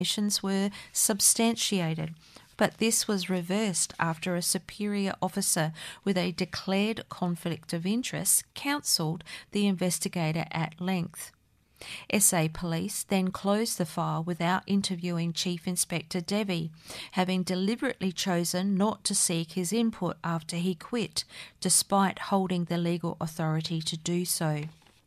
allegations were substantiated, but this was reversed after a superior officer with a declared conflict of interest counselled the investigator at length. SA Police then closed the file without interviewing Chief Inspector Devi, having deliberately chosen not to seek his input after he quit, despite holding the legal authority to do so.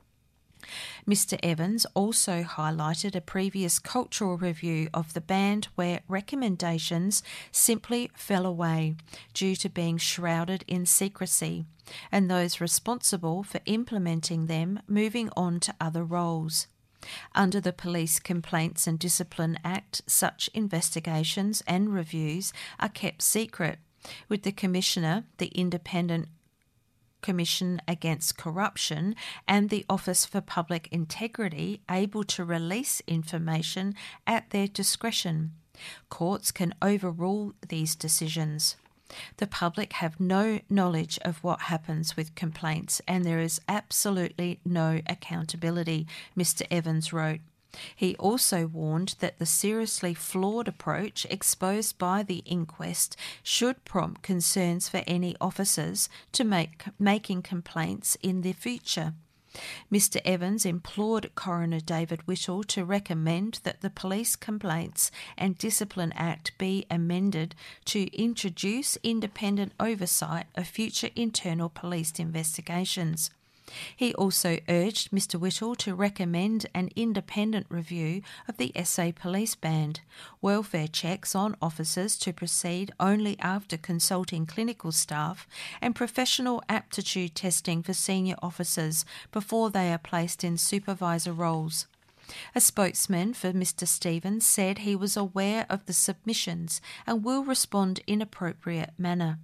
Mr. Evans also highlighted a previous cultural review of the band where recommendations simply fell away due to being shrouded in secrecy, and those responsible for implementing them moving on to other roles. Under the Police Complaints and Discipline Act, such investigations and reviews are kept secret, with the Commissioner, the Independent Commission Against Corruption, and the Office for Public Integrity able to release information at their discretion. Courts can overrule these decisions. The public have no knowledge of what happens with complaints, and there is absolutely no accountability, Mr. Evans wrote. He also warned that the seriously flawed approach exposed by the inquest should prompt concerns for any officers to making complaints in the future. Mr. Evans implored Coroner David Whittle to recommend that the Police Complaints and Discipline Act be amended to introduce independent oversight of future internal police investigations. He also urged Mr. Whittle to recommend an independent review of the SA Police Band, welfare checks on officers to proceed only after consulting clinical staff, and professional aptitude testing for senior officers before they are placed in supervisor roles. A spokesman for Mr. Stevens said he was aware of the submissions and will respond in appropriate manner.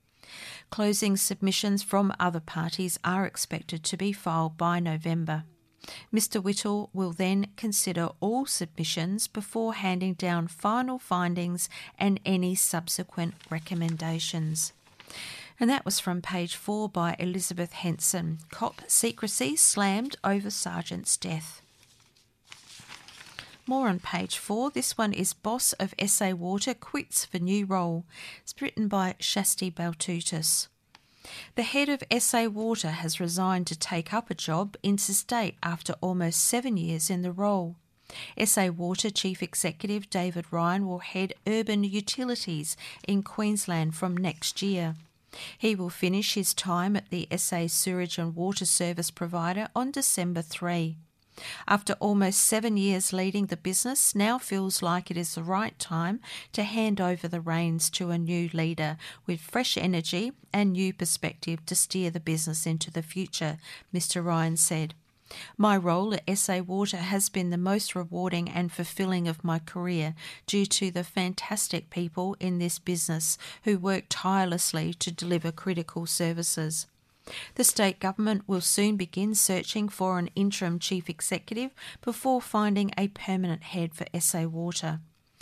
Closing submissions from other parties are expected to be filed by November. Mr. Whittle will then consider all submissions before handing down final findings and any subsequent recommendations. And that was from page 4 by Elizabeth Henson. Cop secrecy slammed over Sergeant's death. More on page 4. This one is Boss of SA Water quits for new role. It's written by Shasti Baltutis. The head of SA Water has resigned to take up a job interstate after almost 7 years in the role. SA Water Chief Executive David Ryan will head urban utilities in Queensland from next year. He will finish his time at the SA Sewerage and Water Service provider on December 3. After almost 7 years leading the business, now feels like it is the right time to hand over the reins to a new leader with fresh energy and new perspective to steer the business into the future, Mr. Ryan said. My role at SA Water has been the most rewarding and fulfilling of my career due to the fantastic people in this business who work tirelessly to deliver critical services. The state government will soon begin searching for an interim chief executive before finding a permanent head for SA Water.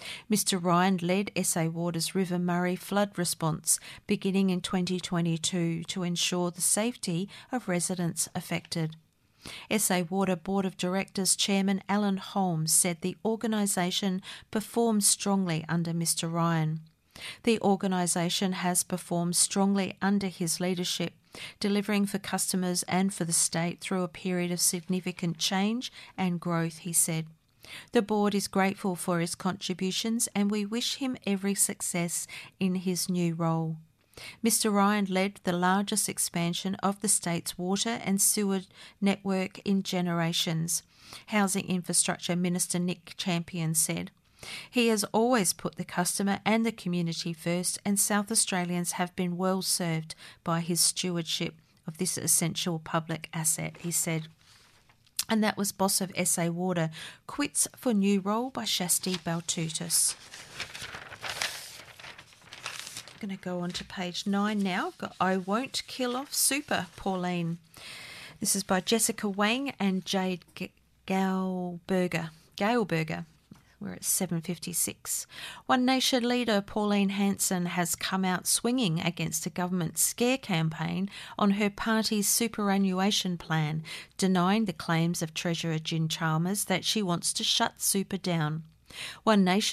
Mr. Ryan led SA Water's River Murray flood response beginning in 2022 to ensure the safety of residents affected. SA Water Board of Directors Chairman Alan Holmes said the organisation performed strongly under Mr. Ryan. The organisation has performed strongly under his leadership, delivering for customers and for the state through a period of significant change and growth, he said. The board is grateful for his contributions and we wish him every success in his new role. Mr. Ryan led the largest expansion of the state's water and sewer network in generations, Housing Infrastructure Minister Nick Champion said. He has always put the customer and the community first, and South Australians have been well served by his stewardship of this essential public asset, he said. And that was Boss of SA Water quits for new role by Shasti Baltutis. I'm going to go on to page 9 now. Got I Won't Kill Off Super, Pauline. This is by Jessica Wang and Jade Gailberger. We're at 7:56. One Nation leader Pauline Hanson has come out swinging against a government scare campaign on her party's superannuation plan, denying the claims of Treasurer Jim Chalmers that she wants to shut super down. One Nation